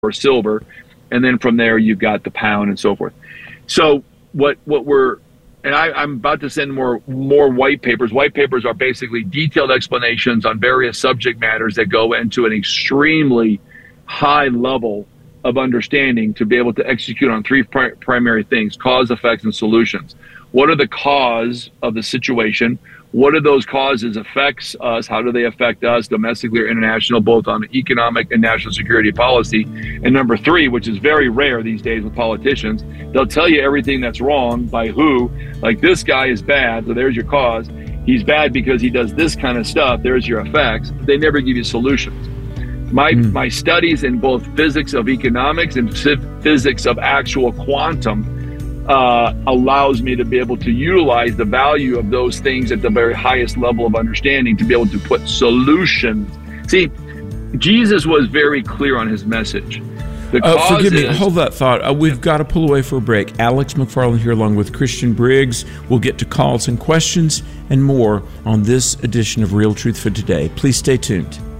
or silver, and then from there you've got the pound and so forth. So I'm about to send more white papers. White papers are basically detailed explanations on various subject matters that go into an extremely high level of understanding to be able to execute on three primary things: cause, effects, and solutions. What are the cause of the situation? What do those causes affects us? How do they affect us domestically or international, both on economic and national security policy? And number three, which is very rare these days with politicians, they'll tell you everything that's wrong by who, like this guy is bad, so there's your cause. He's bad because he does this kind of stuff, there's your effects. They never give you solutions. My studies in both physics of economics and physics of actual quantum allows me to be able to utilize the value of those things at the very highest level of understanding to be able to put solutions. See, Jesus was very clear on his message. Forgive me, hold that thought. We've got to pull away for a break. Alex McFarland here along with Christian Briggs. We'll get to calls and questions and more on this edition of Real Truth for Today. Please stay tuned.